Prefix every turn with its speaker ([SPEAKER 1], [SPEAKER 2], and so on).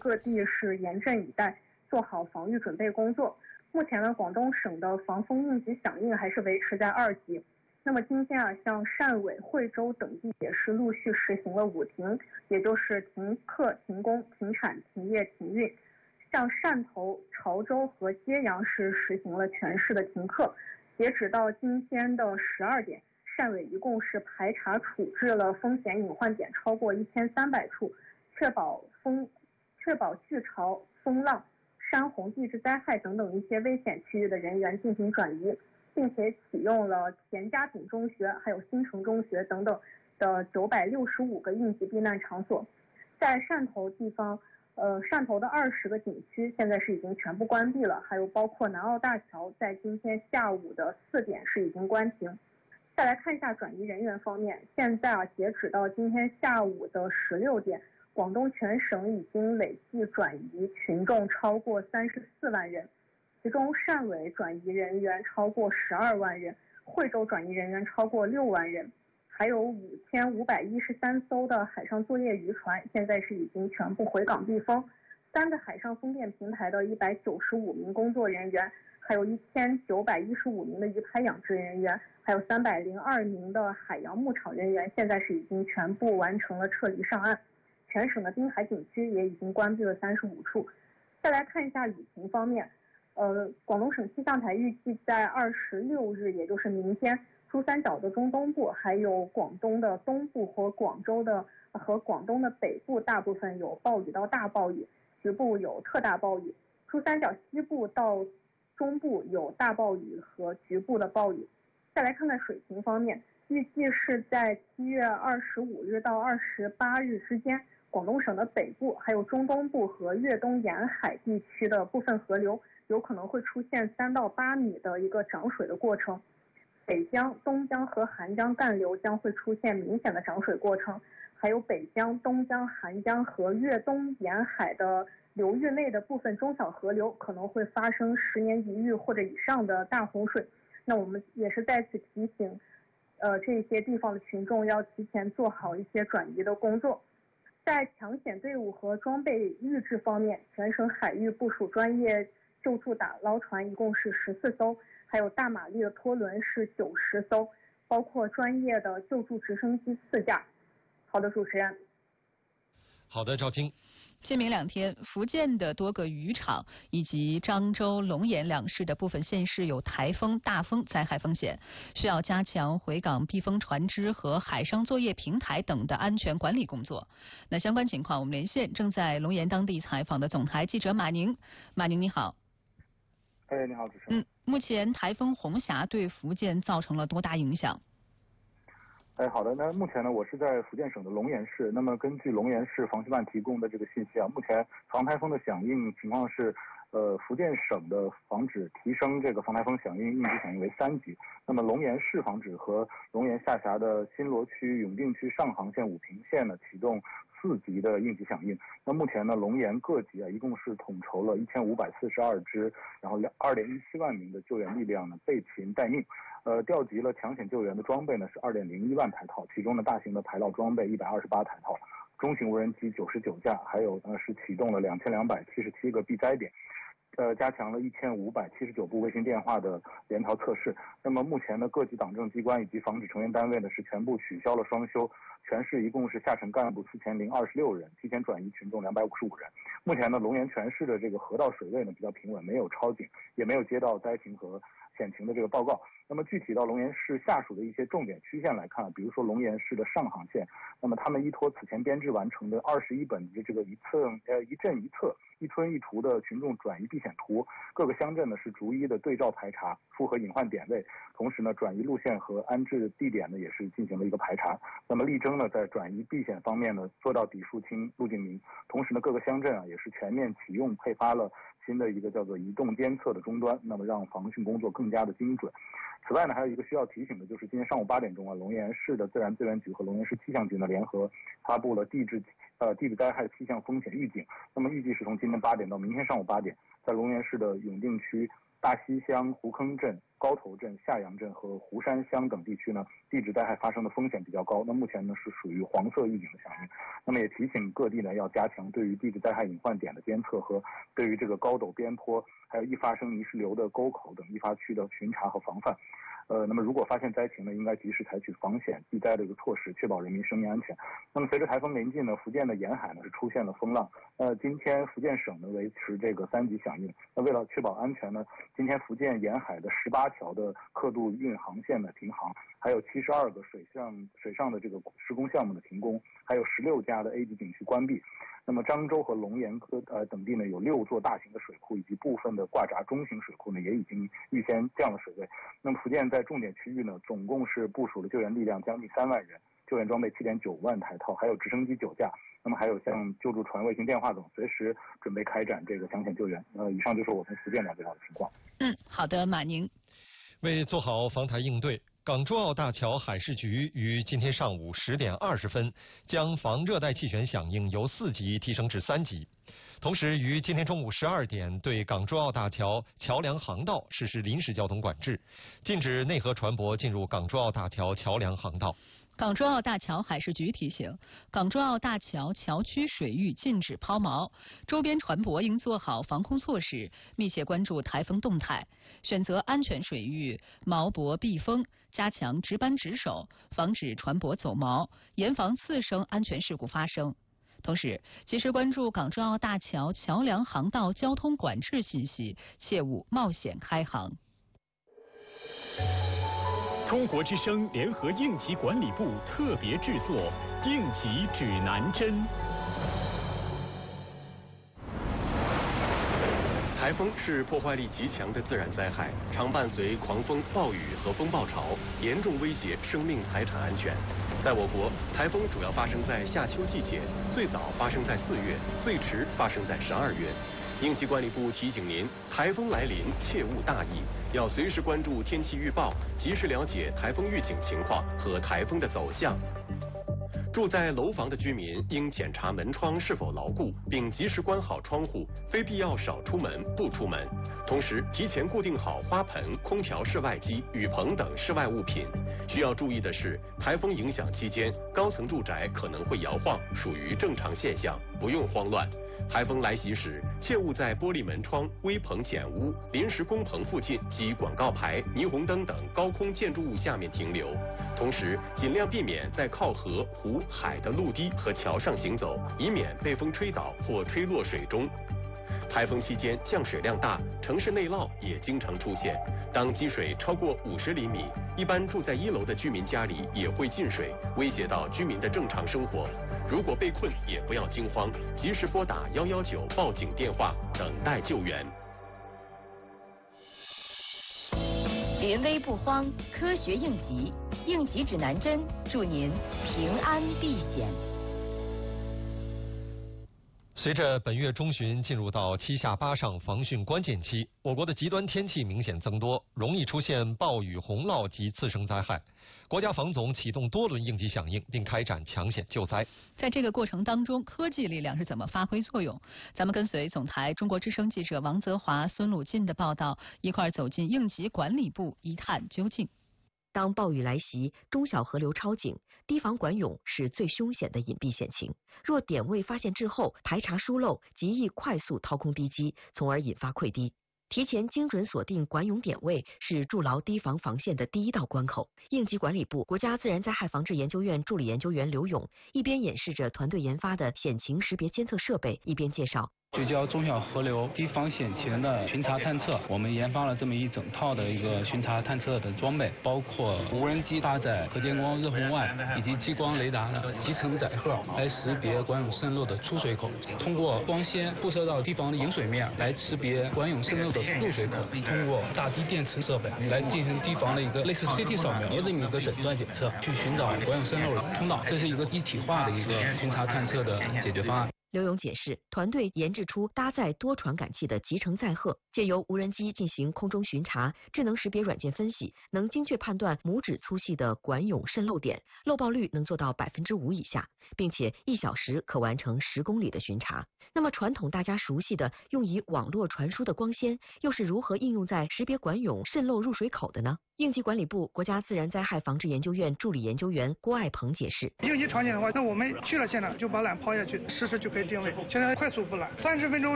[SPEAKER 1] 各地是严阵以待，做好防御准备工作。目前呢，广东省的防风应急响应还是维持在2级。那么今天啊，像汕尾、惠州等地也是陆续实行了5停，也就是停课、停工、停产、停业、停运。像汕头、潮州和揭阳是实行了全市的停课。截止到今天的12点，汕尾一共是排查处置了风险隐患点超过1300处，确保巨潮、风浪、山洪、地质灾害等等一些危险区域的人员进行转移，并且启用了田家炳中学还有新城中学等等的965个应急避难场所。在汕头地方，汕头的20个景区现在是已经全部关闭了，还有包括南澳大桥在今天下午的4点是已经关停。再来看一下转移人员方面，现在啊，截止到今天下午的16点，广东全省已经累计转移群众超过34万人，其中汕尾转移人员超过12万人，惠州转移人员超过6万人，还有5513艘的海上作业渔船现在是已经全部回港避风，3个海上风电平台的195名工作人员，还有1915名的鱼排养殖人员，还有302名的海洋牧场人员，现在是已经全部完成了撤离上岸。全省的滨海景区也已经关闭了35处。再来看一下雨情方面，广东省气象台预计在26日，也就是明天，珠三角的中东部，还有广东的东部和广东的北部大部分有暴雨到大暴雨，局部有特大暴雨。珠三角西部到中部有大暴雨和局部的暴雨。再来看看水情方面，预计是在7月25日到28日之间，广东省的北部、还有中东部和粤东沿海地区的部分河流有可能会出现3到8米的一个涨水的过程。北江、东江和韩江干流将会出现明显的涨水过程，还有北江、东江、韩江和粤东沿海的流域内的部分中小河流可能会发生10年一遇或者以上的大洪水。那我们也是再次提醒这些地方的群众要提前做好一些转移的工作。在抢险队伍和装备预置方面，全省海域部署专业救助打捞船一共是14艘，还有大马力的拖轮是90艘，包括专业的救助直升机4架。好的，主持人。
[SPEAKER 2] 好的，赵青。
[SPEAKER 3] 今明2天，福建的多个渔场以及漳州、龙岩2市的部分县市有台风、大风灾害风险，需要加强回港避风船只和海上作业平台等的安全管理工作。那相关情况，我们连线正在龙岩当地采访的总台记者马宁。马宁，你好。
[SPEAKER 4] 你好，主持人。
[SPEAKER 3] 目前台风红霞对福建造成了多大影响？
[SPEAKER 4] 好的，那目前呢，我是在福建省的龙岩市。那么根据龙岩市防气办提供的这个信息啊，目前防台风的响应情况是，福建省的防止提升这个防台风响应应急响应为3级。那么龙岩市防止和龙岩下辖的新罗区、永定区上杭县、武平县呢启动4级的应急响应。那目前呢，龙岩各级啊一共是统筹了1542支，然后2.17万名的救援力量呢备勤待命。调集了抢险救援的装备呢是2.01万台套，其中呢大型的排涝装备128台套，中型无人机99架，还有呢是启动了2277个避灾点。加强了1579部卫星电话的联逃测试。那么目前呢，各级党政机关以及防止成员单位呢是全部取消了双休，全市一共是下沉干部4026人，提前转移群众255人。目前呢，龙岩全市的这个河道水位呢比较平稳，没有超警，也没有接到灾情和险情的这个报告。那么具体到龙岩市下属的一些重点区县来看，比如说龙岩市的上杭县，那么他们依托此前编制完成的21本的这个一镇一策、一村一图的群众转移避险图，各个乡镇呢是逐一的对照排查，符合隐患点位，同时呢转移路线和安置地点呢也是进行了一个排查。那么力争呢在转移避险方面呢做到底数清、路径明，同时呢各个乡镇啊也是全面启用配发了新的一个叫做移动监测的终端，那么让防汛工作更加的精准。此外呢，还有一个需要提醒的，就是今天上午8点钟啊，龙岩市的自然资源局和龙岩市气象局呢联合发布了地质灾害气象风险预警。那么预计是从今天8点到明天上午8点，在龙岩市的永定区、 大溪乡、湖坑镇、高头镇、下阳镇和湖山乡等地区呢，地质灾害发生的风险比较高。那目前呢是属于黄色预警的响应。那么也提醒各地呢要加强对于地质灾害隐患点的监测和对于这个高陡边坡还有易发生泥石流的沟口等易发区的巡查和防范。那么如果发现灾情呢，应该及时采取防险避灾的一个措施，确保人民生命安全。那么随着台风临近呢，福建的沿海呢是出现了风浪。今天福建省呢维持这个3级响应。那为了确保安全呢，今天福建沿海的18条的客渡运航线呢停航，还有72个水上的这个施工项目的停工，还有16家的 A 级景区关闭。那么漳州和龙岩等地呢有6座大型的水库以及部分的挂闸中型水库呢也已经预先降了水位。那么福建在重点区域呢总共是部署了救援力量将近3万人，救援装备7.9万台套，还有直升机9架。那么还有像救助船、卫星电话等，随时准备开展这个抢险救援。以上就是我从福建了解到的情况。
[SPEAKER 3] 好的，马宁。
[SPEAKER 2] 为做好防台应对，港珠澳大桥海事局于今天上午10点20分将防热带气旋响应由4级提升至3级，同时于今天中午12点对港珠澳大桥桥梁航道实施临时交通管制，禁止内河船舶进入港珠澳大桥桥梁航道。
[SPEAKER 3] 港珠澳大桥海事局提醒，港珠澳大桥桥区水域禁止抛锚，周边船舶应做好防空措施，密切关注台风动态，选择安全水域锚泊避风，加强值班值守，防止船舶走锚，严防次生安全事故发生。同时，及时关注港珠澳大桥桥梁航道交通管制信息，切勿冒险开航。
[SPEAKER 5] 中国之声联合应急管理部特别制作《应急指南针》。台风是破坏力极强的自然灾害，常伴随狂风、暴雨和风暴潮，严重威胁生命财产安全。在我国，台风主要发生在夏秋季节，最早发生在4月，最迟发生在12月。应急管理部提醒您，台风来临切勿大意，要随时关注天气预报，及时了解台风预警情况和台风的走向。住在楼房的居民应检查门窗是否牢固，并及时关好窗户，非必要少出门不出门。同时，提前固定好花盆、空调室外机、雨棚等室外物品。需要注意的是，台风影响期间，高层住宅可能会摇晃，属于正常现象，不用慌乱。台风来袭时，切勿在玻璃门窗、危棚简屋、临时工棚附近及广告牌、霓虹灯等高空建筑物下面停留。同时，尽量避免在靠河、湖、海的陆地和桥上行走，以免被风吹倒或吹落水中。台风期间降水量大，城市内涝也经常出现。当积水超过50厘米，一般住在1楼的居民家里也会进水，威胁到居民的正常生活。如果被困，也不要惊慌，及时拨打119报警电话，等待救援。
[SPEAKER 6] 临危不慌，科学应急，应急指南针，祝您平安避险。
[SPEAKER 2] 随着本月中旬进入到7下8上防汛关键期，我国的极端天气明显增多，容易出现暴雨、洪涝及次生灾害。国家防总启动多轮应急响应，并开展抢险救灾。
[SPEAKER 3] 在这个过程当中，科技力量是怎么发挥作用？咱们跟随总台中国之声记者王泽华、孙鲁进的报道，一块走进应急管理部一探究竟。
[SPEAKER 7] 当暴雨来袭，中小河流超警，堤防管涌是最凶险的隐蔽险情。若点位发现滞后，排查疏漏，极易快速掏空堤基，从而引发溃堤。提前精准锁定管涌点位是筑牢堤防防线的第一道关口。应急管理部国家自然灾害防治研究院助理研究员刘勇一边演示着团队研发的险情识别监测设备，一边介绍。
[SPEAKER 8] 聚焦中小河流堤防险情的巡查探测，我们研发了这么一整套的一个巡查探测的装备，包括无人机搭载可见光热红外以及激光雷达的集成载荷来识别管涌渗漏的出水口，通过光纤辐射到堤防的引水面来识别管涌渗漏的入水口，通过大堤电池设备来进行堤防的一个类似 CT 扫描这么一个诊断检测，去寻找管涌渗漏的通道，这是一个一体化的一个巡查探测的解决方案。
[SPEAKER 7] 刘勇解释，团队研制出搭载多传感器的集成载荷，借由无人机进行空中巡查，智能识别软件分析，能精确判断拇指粗细的管涌渗漏点，漏报率能做到5%以下，并且1小时可完成10公里的巡查。那么传统大家熟悉的用以网络传输的光纤，又是如何应用在识别管涌渗漏入水口的呢？应急管理部国家自然灾害防治研究院助理研究员郭爱鹏解释，
[SPEAKER 9] 应急场景的话，那我们去了现场就把缆抛下去，实时就可以定位，现在快速布缆，30分钟